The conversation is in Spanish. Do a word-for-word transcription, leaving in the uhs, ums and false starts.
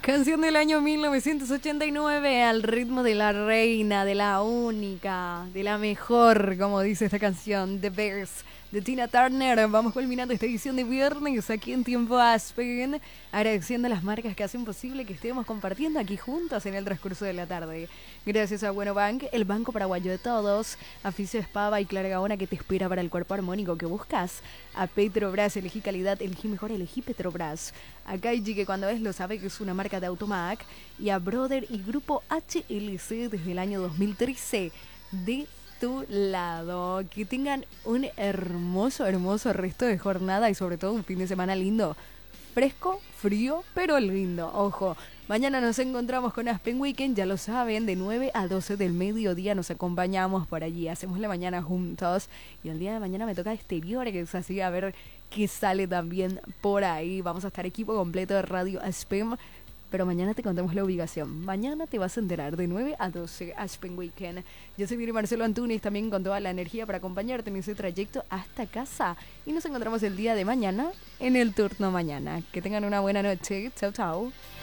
Canción del año mil novecientos ochenta y nueve al ritmo de la reina, de la única, de la mejor, como dice esta canción, The Bears, de Tina Turner. Vamos culminando esta edición de viernes aquí en Tiempo Aspen, agradeciendo a las marcas que hacen posible que estemos compartiendo aquí juntos en el transcurso de la tarde. Gracias a Bueno Bank, el banco paraguayo de todos, a Fisio Espava y Clara Gaona que te espera para el cuerpo armónico que buscas, a Petrobras, elegí calidad, elegí mejor, elegí Petrobras, a Kaiji que cuando ves lo sabe que es una marca de Automac, y a Brother y Grupo H L C desde el año dos mil trece de tu lado. Que tengan un hermoso, hermoso resto de jornada y sobre todo un fin de semana lindo. Fresco, frío, pero lindo. Ojo, mañana nos encontramos con Aspen Weekend, ya lo saben, de nueve a doce del mediodía nos acompañamos por allí, hacemos la mañana juntos y el día de mañana me toca exterior, que es así, a ver qué sale también por ahí. Vamos a estar equipo completo de Radio Aspen, pero mañana te contamos la ubicación. Mañana te vas a enterar de nueve a doce Aspen Weekend. Yo soy Miri Marcelo Antunes, también con toda la energía para acompañarte en ese trayecto hasta casa. Y nos encontramos el día de mañana en el turno mañana. Que tengan una buena noche. Chao, chao.